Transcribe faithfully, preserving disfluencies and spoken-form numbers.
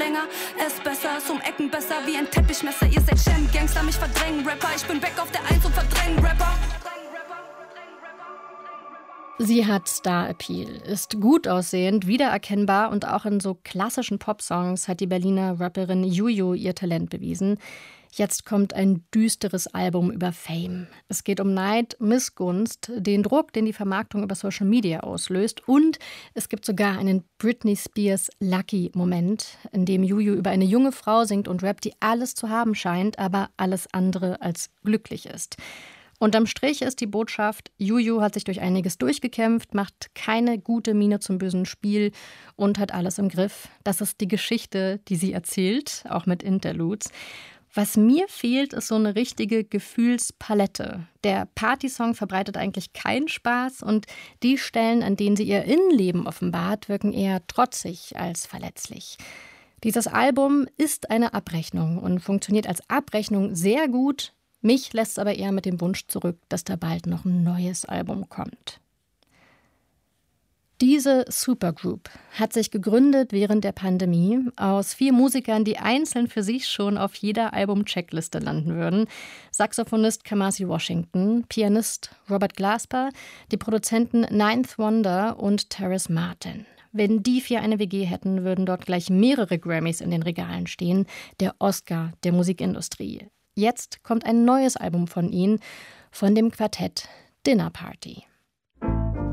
länger. Es besser, ist um Ecken besser wie ein Teppichmesser. Ihr seid Champ-Gangster, mich verdrängen Rapper. Ich bin back auf der Eins und verdrängen Rapper. Sie hat Star-Appeal, ist gut aussehend, wiedererkennbar und auch in so klassischen Popsongs hat die Berliner Rapperin Juju ihr Talent bewiesen. Jetzt kommt ein düsteres Album über Fame. Es geht um Neid, Missgunst, den Druck, den die Vermarktung über Social Media auslöst. Und es gibt sogar einen Britney Spears Lucky-Moment, in dem Juju über eine junge Frau singt und rappt, die alles zu haben scheint, aber alles andere als glücklich ist. Unterm Strich ist die Botschaft, Juju hat sich durch einiges durchgekämpft, macht keine gute Miene zum bösen Spiel und hat alles im Griff. Das ist die Geschichte, die sie erzählt, auch mit Interludes. Was mir fehlt, ist so eine richtige Gefühlspalette. Der Partysong verbreitet eigentlich keinen Spaß und die Stellen, an denen sie ihr Innenleben offenbart, wirken eher trotzig als verletzlich. Dieses Album ist eine Abrechnung und funktioniert als Abrechnung sehr gut. Mich lässt es aber eher mit dem Wunsch zurück, dass da bald noch ein neues Album kommt. Diese Supergroup hat sich gegründet während der Pandemie aus vier Musikern, die einzeln für sich schon auf jeder Album-Checkliste landen würden. Saxophonist Kamasi Washington, Pianist Robert Glasper, die Produzenten Ninth Wonder und Terrace Martin. Wenn die vier eine W G hätten, würden dort gleich mehrere Grammys in den Regalen stehen. Der Oscar der Musikindustrie. Jetzt kommt ein neues Album von ihnen, von dem Quartett Dinner Party.